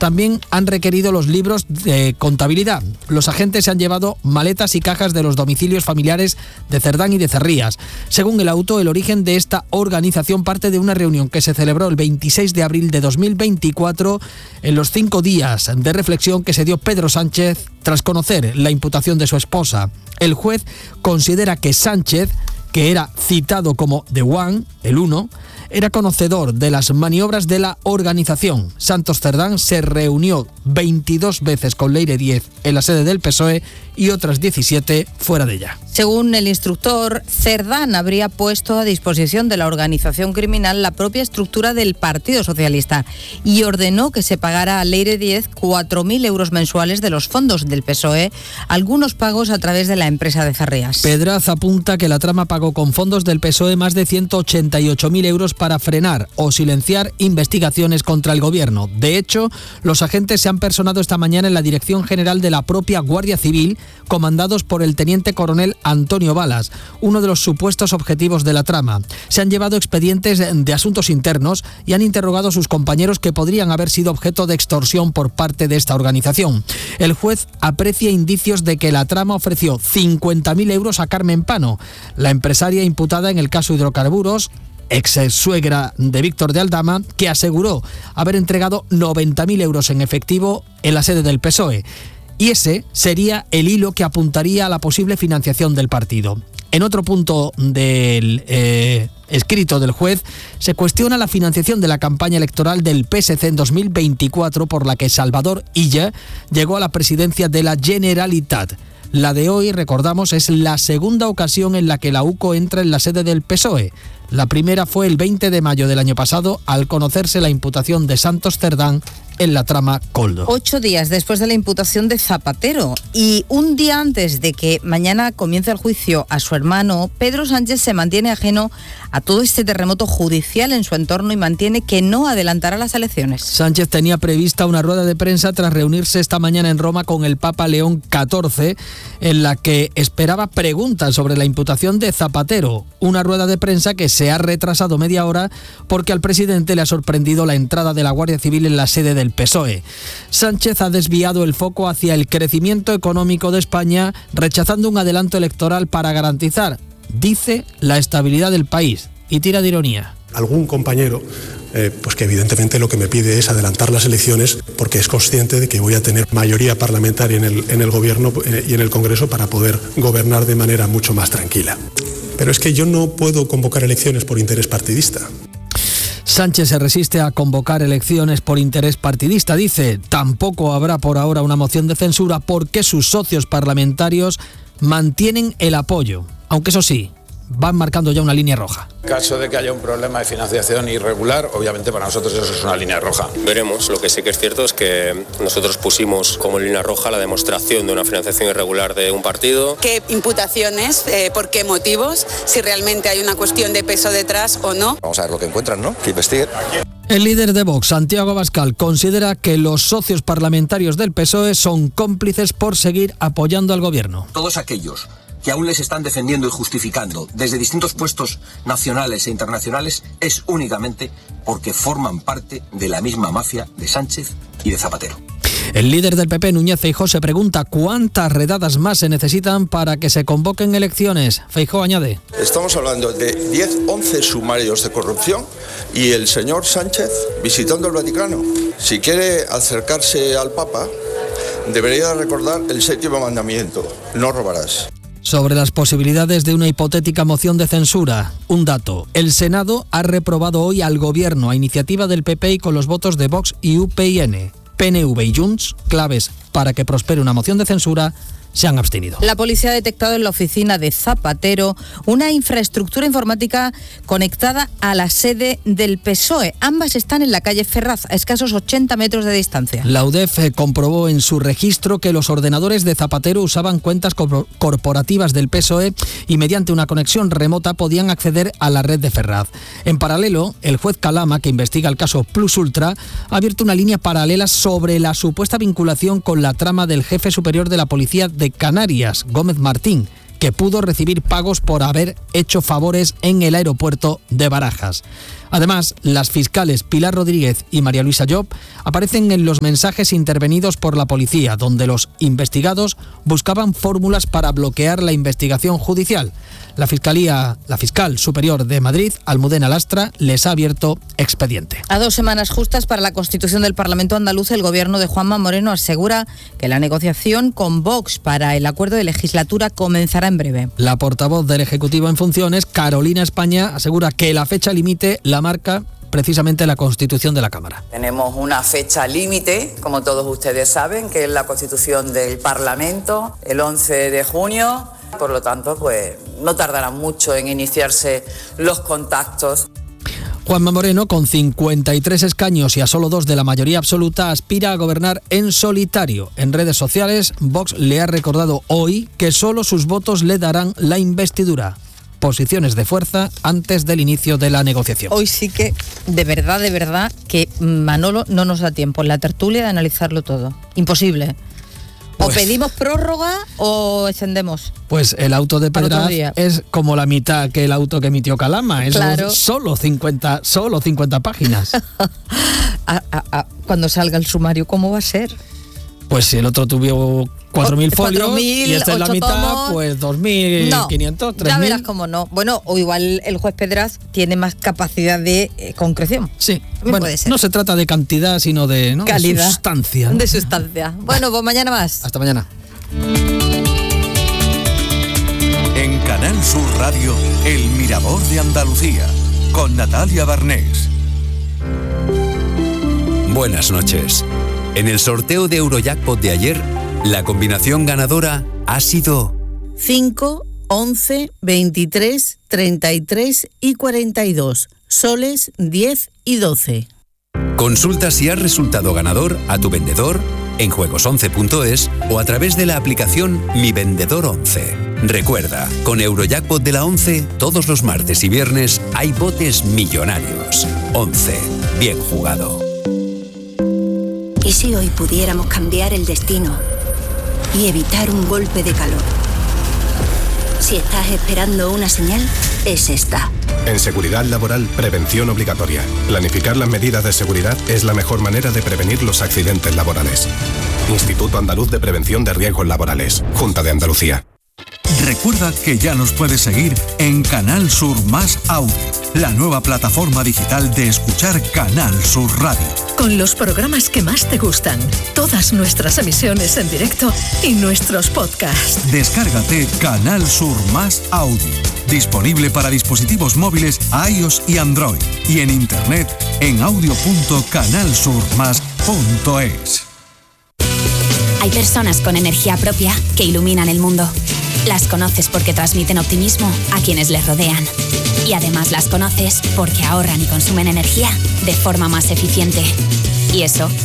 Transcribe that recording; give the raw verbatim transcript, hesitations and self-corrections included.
También han requerido los libros de contabilidad. Los agentes se han llevado maletas y cajas de los domicilios familiares de Cerdán y de Cerrías. Según el auto, el origen de esta organización parte de una reunión que se celebró el veintiséis de abril de dos mil veinticuatro en los cinco días de reflexión que se dio Pedro Sánchez tras conocer la imputación de su esposa. El juez considera que Sánchez, que era citado como The One, el uno, era conocedor de las maniobras de la organización. Santos Cerdán se reunió veintidós veces con Leire Díez en la sede del P S O E y otras diecisiete fuera de ella. Según el instructor, Cerdán habría puesto a disposición de la organización criminal la propia estructura del Partido Socialista y ordenó que se pagara a Leire Díez cuatro mil euros mensuales de los fondos del P S O E, algunos pagos a través de la empresa de Cerrías. Pedraz apunta que la trama pagó con fondos del P S O E más de ciento ochenta y ocho mil euros para frenar o silenciar investigaciones contra el gobierno. De hecho, los agentes se han personado esta mañana en la Dirección General de la propia Guardia Civil, comandados por el teniente coronel Antonio Balas, uno de los supuestos objetivos de la trama. Se han llevado expedientes de asuntos internos y han interrogado a sus compañeros que podrían haber sido objeto de extorsión por parte de esta organización. El juez aprecia indicios de que la trama ofreció cincuenta mil euros a Carmen Pano, la empresaria imputada en el caso Hidrocarburos, ex suegra de Víctor de Aldama, que aseguró haber entregado noventa mil euros en efectivo en la sede del P S O E. Y ese sería el hilo que apuntaría a la posible financiación del partido. En otro punto del eh, escrito del juez, se cuestiona la financiación de la campaña electoral del P S C en dos mil veinticuatro, por la que Salvador Illa llegó a la presidencia de la Generalitat. La de hoy, recordamos, es la segunda ocasión en la que la U C O entra en la sede del P S O E. La primera fue el veinte de mayo del año pasado, al conocerse la imputación de Santos Cerdán en la trama Coldo. Ocho días después de la imputación de Zapatero y un día antes de que mañana comience el juicio a su hermano, Pedro Sánchez se mantiene ajeno a todo este terremoto judicial en su entorno y mantiene que no adelantará las elecciones. Sánchez tenía prevista una rueda de prensa tras reunirse esta mañana en Roma con el Papa León catorce, en la que esperaba preguntas sobre la imputación de Zapatero. Una rueda de prensa que se ha retrasado media hora porque al presidente le ha sorprendido la entrada de la Guardia Civil en la sede del P S O E. Sánchez ha desviado el foco hacia el crecimiento económico de España, rechazando un adelanto electoral para garantizar, dice, la estabilidad del país. Y tira de ironía. Algún compañero, eh, pues que evidentemente lo que me pide es adelantar las elecciones porque es consciente de que voy a tener mayoría parlamentaria en el, en el gobierno eh, y en el Congreso para poder gobernar de manera mucho más tranquila. Pero es que yo no puedo convocar elecciones por interés partidista. Sánchez se resiste a convocar elecciones por interés partidista. Dice, tampoco habrá por ahora una moción de censura porque sus socios parlamentarios mantienen el apoyo. Aunque eso sí, van marcando ya una línea roja. En caso de que haya un problema de financiación irregular, obviamente para nosotros eso es una línea roja. Veremos. Lo que sí que es cierto es que nosotros pusimos como línea roja la demostración de una financiación irregular de un partido. ¿Qué imputaciones? Eh, ¿Por qué motivos? Si realmente hay una cuestión de peso detrás o no. Vamos a ver lo que encuentran, ¿no? Que investiguen. El líder de Vox, Santiago Abascal, considera que los socios parlamentarios del P S O E son cómplices por seguir apoyando al gobierno. Todos aquellos que aún les están defendiendo y justificando desde distintos puestos nacionales e internacionales es únicamente porque forman parte de la misma mafia de Sánchez y de Zapatero. El líder del P P, Núñez Feijóo, se pregunta cuántas redadas más se necesitan para que se convoquen elecciones. Feijóo añade. Estamos hablando de diez, once sumarios de corrupción y el señor Sánchez visitando el Vaticano. Si quiere acercarse al Papa, debería recordar el séptimo mandamiento, no robarás. Sobre las posibilidades de una hipotética moción de censura, un dato. El Senado ha reprobado hoy al Gobierno a iniciativa del P P y con los votos de Vox y U P N. P N V y Junts, claves para que prospere una moción de censura, se han abstenido. La policía ha detectado en la oficina de Zapatero una infraestructura informática conectada a la sede del P S O E. Ambas están en la calle Ferraz, a escasos ochenta metros de distancia. La U D E F comprobó en su registro que los ordenadores de Zapatero usaban cuentas corporativas del P S O E y mediante una conexión remota podían acceder a la red de Ferraz. En paralelo, el juez Calama, que investiga el caso Plus Ultra, ha abierto una línea paralela sobre la supuesta vinculación con la trama del jefe superior de la policía de Canarias, Gómez Martín, que pudo recibir pagos por haber hecho favores en el aeropuerto de Barajas. Además, las fiscales Pilar Rodríguez y María Luisa Llop aparecen en los mensajes intervenidos por la policía, donde los investigados buscaban fórmulas para bloquear la investigación judicial. La Fiscalía, la fiscal superior de Madrid, Almudena Lastra, les ha abierto expediente. A dos semanas justas para la constitución del Parlamento andaluz, el gobierno de Juanma Moreno asegura que la negociación con Vox para el acuerdo de legislatura comenzará en breve. La portavoz del Ejecutivo en funciones, Carolina España, asegura que la fecha límite la marca precisamente la Constitución de la Cámara. Tenemos una fecha límite, como todos ustedes saben, que es la Constitución del Parlamento, el once de junio. Por lo tanto, pues no tardará mucho en iniciarse los contactos. Juanma Moreno, con cincuenta y tres escaños y a solo dos de la mayoría absoluta, aspira a gobernar en solitario. En redes sociales, Vox le ha recordado hoy que solo sus votos le darán la investidura. Posiciones de fuerza antes del inicio de la negociación. Hoy sí que, de verdad, de verdad, que Manolo no nos da tiempo en la tertulia de analizarlo todo. Imposible. O pues, pedimos prórroga o extendemos. Pues el auto de Pedraz es como la mitad que el auto que emitió Calama. Es claro. solo cincuenta, solo cincuenta páginas. a, a, a, cuando salga el sumario, ¿cómo va a ser? Pues si el otro tuvo cuatro mil folios y esta es la mitad, tomos, pues dos mil quinientos, tres mil. Ya verás cómo no. Bueno, o igual el juez Pedraz tiene más capacidad de eh, concreción. Sí, bueno, puede ser. No se trata de cantidad, sino de, ¿no? calidad. De sustancia. De sustancia. Bueno, pues mañana más. Hasta mañana. En Canal Sur Radio, El Mirador de Andalucía, con Natalia Barnés. Buenas noches. En el sorteo de Eurojackpot de ayer, la combinación ganadora ha sido cinco, once, veintitrés, treinta y tres y cuarenta y dos, soles diez y doce. Consulta si has resultado ganador a tu vendedor en juegos once punto es o a través de la aplicación Mi Vendedor once. Recuerda, con Eurojackpot de la once, todos los martes y viernes hay botes millonarios. once. Bien jugado. ¿Y si hoy pudiéramos cambiar el destino y evitar un golpe de calor? Si estás esperando una señal, es esta. En seguridad laboral, prevención obligatoria. Planificar las medidas de seguridad es la mejor manera de prevenir los accidentes laborales. Instituto Andaluz de Prevención de Riesgos Laborales. Junta de Andalucía. Recuerda que ya nos puedes seguir en Canal Sur Más Audio, la nueva plataforma digital de escuchar Canal Sur Radio. Con los programas que más te gustan, todas nuestras emisiones en directo y nuestros podcasts. Descárgate Canal Sur Más Audio, disponible para dispositivos móviles iOS y Android, y en internet en audio punto canal sur más punto es. Hay personas con energía propia que iluminan el mundo. Las conoces porque transmiten optimismo a quienes les rodean. Y además las conoces porque ahorran y consumen energía de forma más eficiente. Y eso